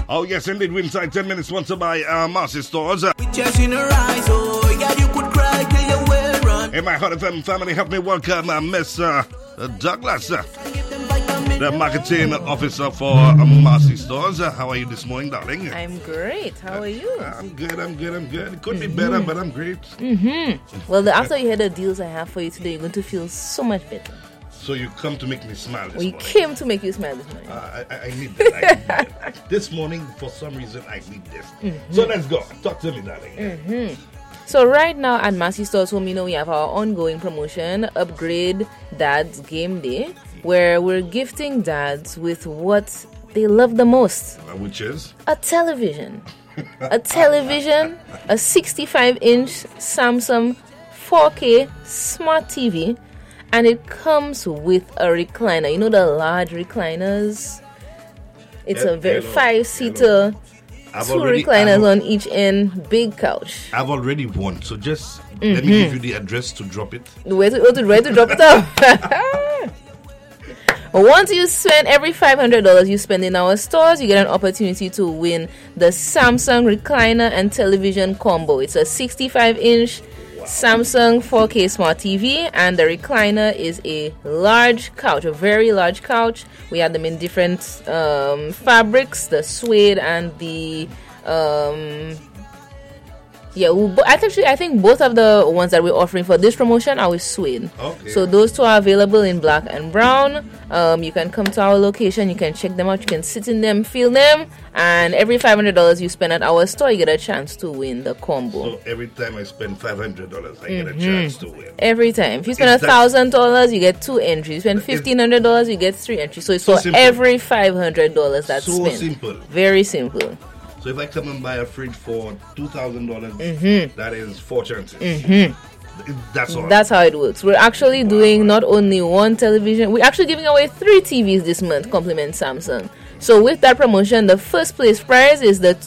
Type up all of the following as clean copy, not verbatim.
Oh, yes, indeed. We're inside 10 minutes, sponsored by Marcy Stores. In my Hot FM family, help me welcome Miss Douglas, the marketing officer for Marcy Stores. How are you this morning, darling? I'm great. How are you? I'm good. It could be better, but I'm great. Well, after you hear the deals I have for you today, you're going to feel so much better. So you come to make me smile this morning. We came to make you smile this morning. I need that. This morning, for some reason, I need this. So let's go. Talk to me, darling. So right now at Marcy Stores Home, we have our ongoing promotion, Upgrade Dad's Game Day, where we're gifting dads with what they love the most. Which is? A television. A 65-inch Samsung 4K smart TV. And it comes with a recliner. You know the large recliners? It's a very 5-seater, 2 recliners on each end, big couch. I've already won, so just let me give you the address to drop it. Where to drop it off? Once you spend every $500 you spend in our stores, you get an opportunity to win the Samsung recliner and television combo. It's a 65-inch Samsung 4K Smart TV, and the recliner is a large couch, a very large couch. We have them in different fabrics, the suede and the I think both of the ones that we're offering for this promotion are with suede. Okay. So those two are available in black and brown. You can come to our location, you can check them out, you can sit in them, feel them, and every $500 you spend at our store, you get a chance to win the combo. So every time I spend $500, I get a chance to win. Every time. If you spend $1,000, you get 2 entries. You spend $1,500, you get 3 entries. So it's for simple. Every $500 that's spent. So simple. Very simple. So if I come and buy a fridge for $2,000, that is 4 chances. That's all. That's how it works. We're actually doing not only one television, we're actually giving away 3 TVs this month, compliment Samsung. So with that promotion, the first place prize is the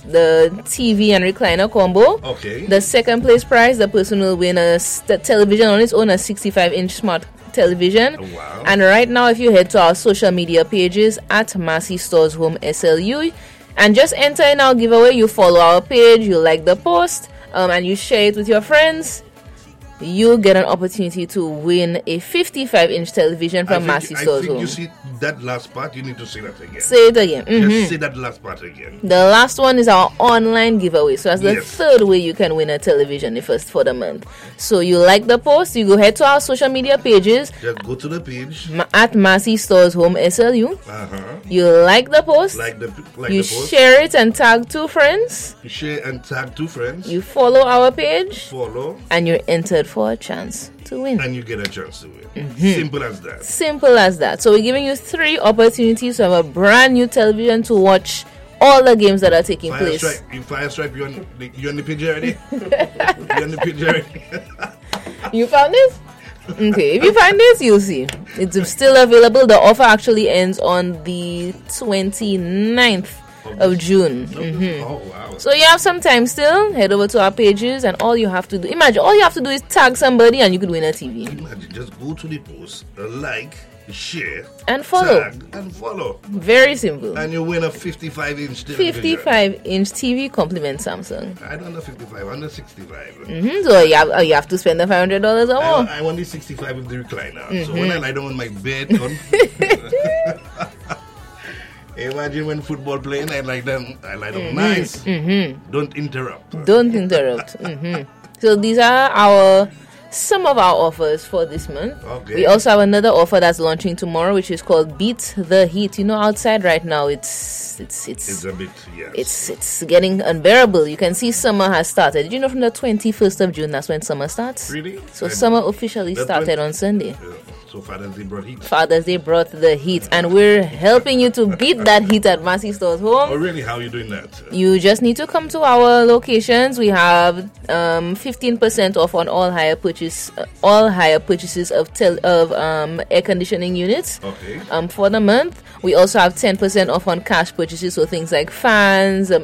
TV and recliner combo. Okay. The second place prize, the person will win a television on its own, a 65-inch smart television. Oh, wow. And right now, if you head to our social media pages at Marcy Stores Home SLU, and just enter in our giveaway, you follow our page, you like the post, and you share it with your friends, you'll get an opportunity to win a 55-inch television from Marcy Stores Home. You see that last part, you need to say that again. Say it again. Just say that last part again. The last one is our online giveaway. So that's the third way you can win a television, the first for the month. So you like the post, you go head to our social media pages. Just go to the page. At Marcy Stores Home SLU. You like the post. You share it and tag 2 friends. You share and tag 2 friends. You follow our page. Follow. And you're entered for a chance to win. And you get a chance to win. Simple as that. Simple as that. So we're giving you 3 opportunities to have a brand new television to watch all the games that are taking place. Fire Stripe, you on the page already? You on the page already? You found this? Okay, if you find this, you'll see. It's still available. The offer actually ends on the 29th of June. Oh, wow. So you have some time still. Head over to our pages, and all you have to do is tag somebody and you could win a TV. Imagine, just go to the post, like, share, and follow. Tag, and follow. Very simple. And you win a 55-inch television. 55-inch TV, compliment Samsung. I don't know 55, under 65. So you have to spend the $500 or more. I want the 65 with the recliner. So when I lie down on my bed, imagine when football playing, I lie down nice. Don't interrupt. So these are some of our offers for this month. Okay. We also have another offer that's launching tomorrow, which is called Beat the Heat. Outside right now, it's a bit, yes. It's getting unbearable. You can see summer has started. Did you know from the 21st of June, that's when summer starts? Really? So summer officially started on Sunday. So Father's Day brought heat. Father's Day brought the heat, and we're helping you to beat that heat at Marcy Stores Home. Oh, really? How are you doing that? You just need to come to our locations. We have 15% off on all higher purchases of air conditioning units. Okay. For the month. We also have 10% off on cash purchases, so things like fans,